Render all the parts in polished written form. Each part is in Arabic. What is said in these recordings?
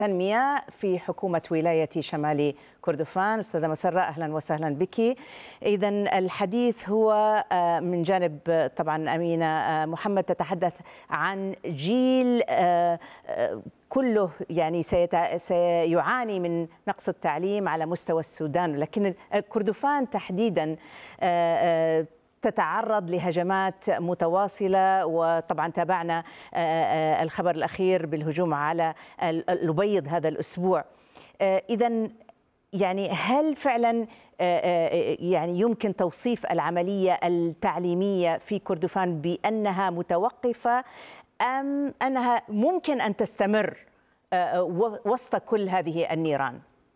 التنمية في حكومة ولاية شمال كردفان. أستاذة مسرة، أهلا وسهلا بك. إذن الحديث هو من جانب طبعا أمينة محمد تتحدث عن جيل كله يعني سيعاني من نقص التعليم على مستوى السودان، لكن كردفان تحديدا تتعرض لهجمات متواصلة، وطبعا تابعنا الخبر الأخير بالهجوم على الأبيض هذا الأسبوع. إذن يعني هل فعلا يعني يمكن توصيف العملية التعليمية في كردفان بأنها متوقفة، أم أنها ممكن أن تستمر وسط كل هذه النيران؟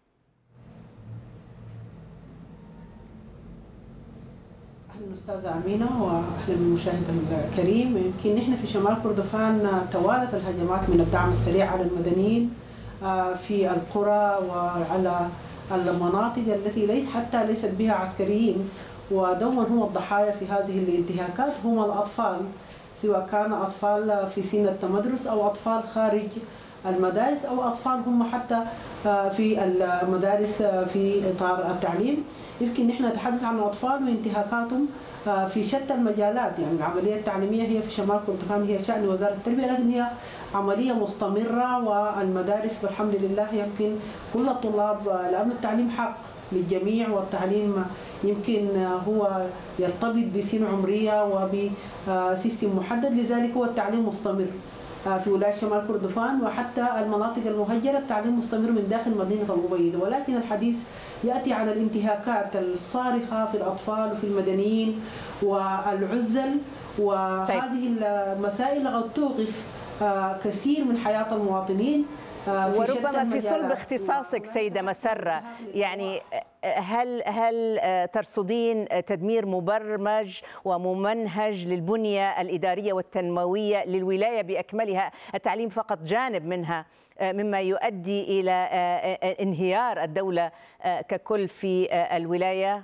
أهلا أستاذة أمينة وأهلا بالمشاهد الكريم. يمكن نحن في شمال كردفان توالت الهجمات من الدعم السريع على المدنيين في القرى وعلى المناطق التي ليست بها عسكريين، ودوما هم الضحايا في هذه الانتهاكات هم الأطفال، سواء كان أطفال في سن التمدرس أو أطفال خارج المدارس أو أطفال هم حتى في المدارس في إطار التعليم. يمكن نحن نتحدث عن الأطفال وانتهاكاتهم في شتى المجالات. يعني العملية التعليمية هي في شمال كردفان هي شأن وزارة التربية، لكن هي عملية مستمرة، والمدارس والحمد لله يمكن كل الطلاب، لأن التعليم حق للجميع، والتعليم يمكن هو يرتبط بسن عمرية وبسيستم محدد، لذلك هو التعليم مستمر في ولاية شمال كردفان وحتى المناطق المهجرة. التعليم مستمر من داخل مدينة الأبيض، ولكن الحديث يأتي عن الانتهاكات الصارخة في الأطفال وفي المدنيين والعزل، وهذه المسائل قد توقف كثير من حياة المواطنين. وربما في صلب اختصاصك سيدة مسرة، يعني هل ترصدين تدمير مبرمج وممنهج للبنية الإدارية والتنموية للولاية بأكملها؟ التعليم فقط جانب منها، مما يؤدي إلى انهيار الدولة ككل في الولاية.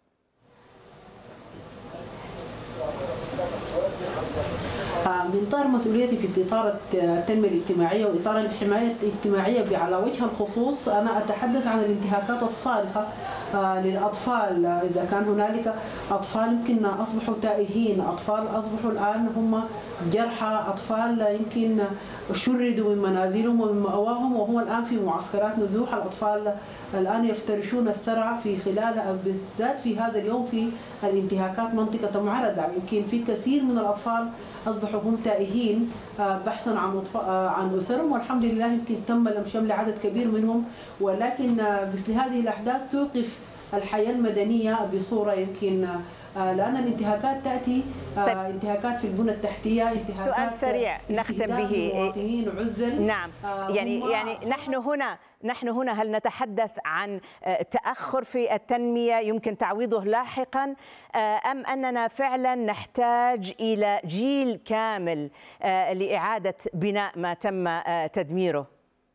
من إطار مسؤوليتي في إطار التنمية الاجتماعية وإطار الحماية الاجتماعية على وجه الخصوص، أنا أتحدث عن الانتهاكات الصارخة للأطفال. إذا كان هنالك أطفال يمكن أصبحوا تائهين، أطفال أصبحوا الآن هم جرحى، أطفال يمكن شردوا من منازلهم ومن مأواهم وهم الآن في معسكرات نزوح. الأطفال الآن يفترشون الثرى في خلال بالذات في هذا اليوم في الانتهاكات منطقة معرضة. يمكن في كثير من الأطفال أصبحوا هم تائهين بحثا عن أسرهم، والحمد لله يمكن تم شمل عدد كبير منهم، ولكن مثل هذه الأحداث توقف الحياة المدنية بصورة يمكن لأن الانتهاكات تأتي انتهاكات في البنى التحتية. سؤال سريع نختم به. نعم، يعني نحن هنا هل نتحدث عن تأخر في التنمية يمكن تعويضه لاحقا، أم أننا فعلا نحتاج إلى جيل كامل لإعادة بناء ما تم تدميره؟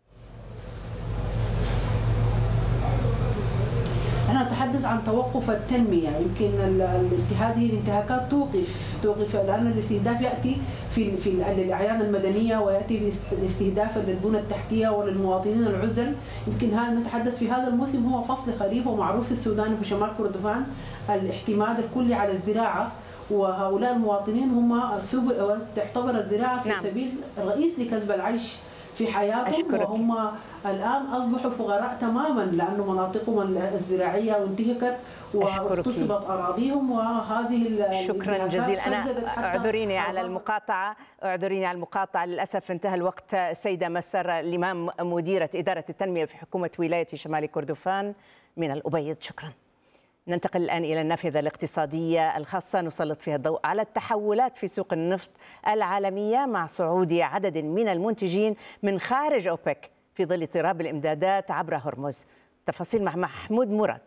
أنا أتحدث عن توقف التنمية. يمكن هذه الانتهاكات توقف لأن الاستهداف يأتي في الأعيان المدنية، ويأتي الاستهداف للبنى التحتية وللمواطنين العزل. يمكن نتحدث في هذا الموسم هو فصل خريف، ومعروف في السودان وفي شمال كردفان الاعتماد الكلي على الزراعة، وهؤلاء المواطنين هم تعتبر الزراعة سبيل رئيس لكسب العيش في حياتهم، وهم الآن أصبحوا فقراء تماما لأن مناطقهم الزراعية انتهكت واغتصبت أراضيهم. وهذه شكرا جزيلا. أنا أعذريني على المقاطعة، للأسف انتهى الوقت. سيدة مسرة الإمام، مديرة إدارة التنمية في حكومة ولاية شمال كردفان من الأبيض، شكرا. ننتقل الآن إلى النافذة الاقتصادية الخاصة، نسلط فيها الضوء على التحولات في سوق النفط العالمية مع صعود عدد من المنتجين من خارج أوبك في ظل اضطراب الإمدادات عبر هرمز. تفاصيل مع محمود مراد.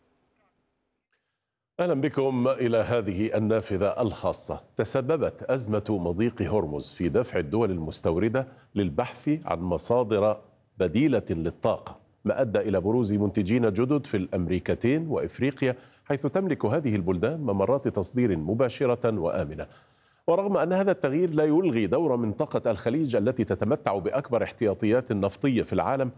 أهلا بكم إلى هذه النافذة الخاصة. تسببت أزمة مضيق هرمز في دفع الدول المستوردة للبحث عن مصادر بديلة للطاقة، ما أدى إلى بروز منتجين جدد في الأمريكتين وإفريقيا، حيث تملك هذه البلدان ممرات تصدير مباشرة وآمنة. ورغم أن هذا التغيير لا يلغي دور منطقة الخليج التي تتمتع بأكبر احتياطيات نفطية في العالم،